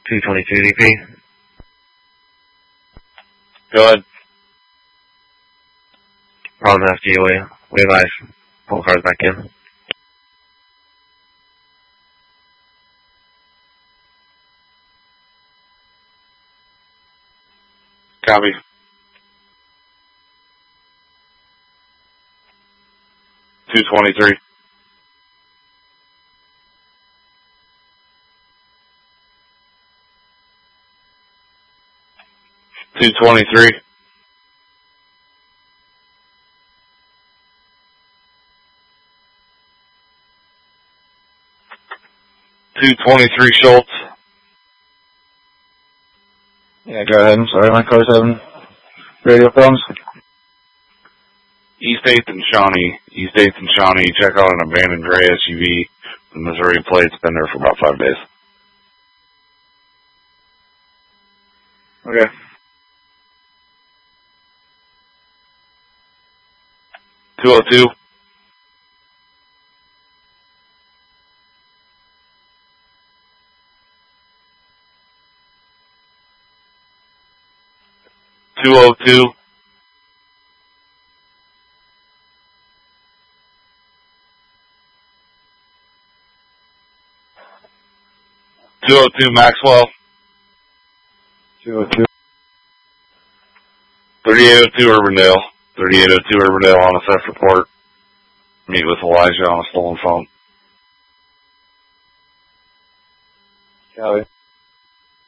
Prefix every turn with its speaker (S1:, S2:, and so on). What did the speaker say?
S1: 222 DP.
S2: Go ahead.
S1: Problem FG, we have eyes. Pull cars back in.
S2: Copy. $223. $223. $223 Schultz.
S3: Yeah, go ahead. I'm sorry, my car's having radio problems.
S2: East 8th and Shawnee. East 8th and Shawnee. Check out an abandoned gray SUV. The Missouri plate's been there for about 5 days.
S3: Okay.
S2: $202. $202. $202 Maxwell.
S3: 202.
S2: 3802 Urbandale. 3802 Urbandale on a theft report. Meet with Elijah on a stolen phone.
S3: Copy.